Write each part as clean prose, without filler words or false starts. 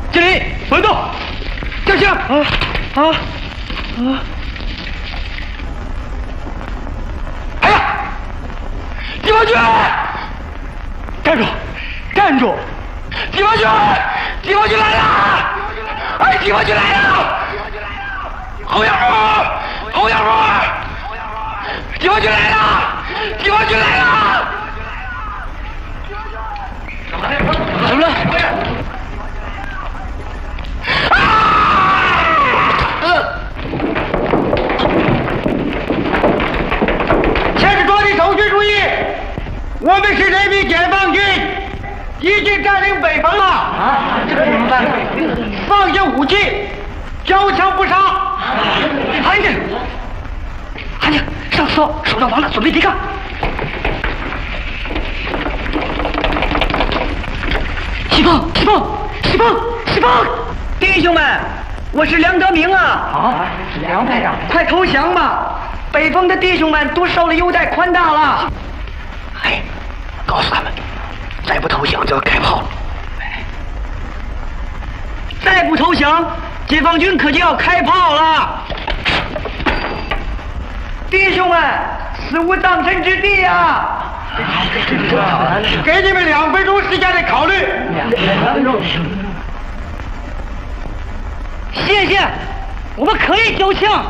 经理，稳动，掉下！哎呀，解放军！站住！站住！解放军！解放军来了！哎，解放军来了！侯耀武！侯耀武！解放军来了！解放军来了！怎么了？前置装的守军注意，我们是人民解放军，已经占领北方了。这怎么办？放下武器，交枪不杀。韩进，韩进，上4号守上房子，准备抵抗。西风，西风，西风，西风！弟兄们，我是梁德明啊！梁排长，快投降吧！北方的弟兄们都受了优待宽大了。哎，告诉他们，再不投降就要开炮了。再不投降，解放军可就要开炮了。弟兄们，死无葬身之地啊！给你们2分钟时间来考虑。2分钟。谢谢，我们可以交枪。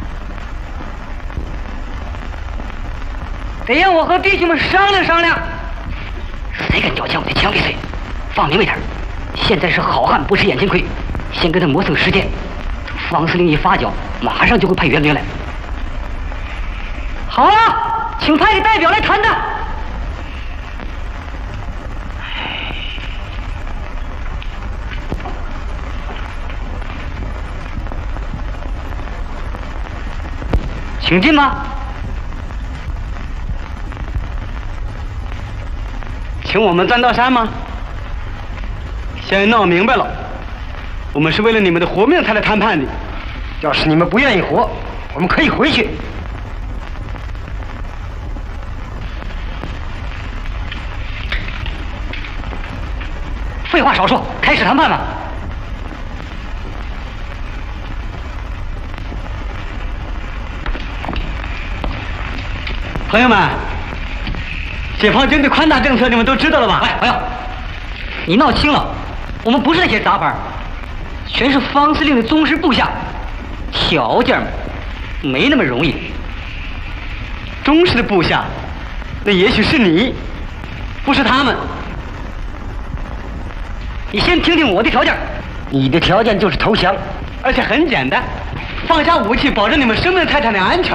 得让我和弟兄们商量商量。谁敢交枪，我就枪毙谁。放明白点，现在是好汉不吃眼前亏，先跟他磨蹭时间。方司令一发脚，马上就会派援兵来。好了，请派个代表来谈谈。请进吧。请我们钻道山吗？现在闹明白了，我们是为了你们的活命才来谈判的。要是你们不愿意活，我们可以回去。废话少说，开始谈判吧。朋友们，解放军的宽大政策你们都知道了吧？哎，朋友，你闹清了，我们不是那些杂牌，全是方司令的忠实部下，条件没那么容易。忠实的部下，那也许是你，不是他们。你先听听我的条件。你的条件就是投降，而且很简单，放下武器，保证你们生命财产的安全。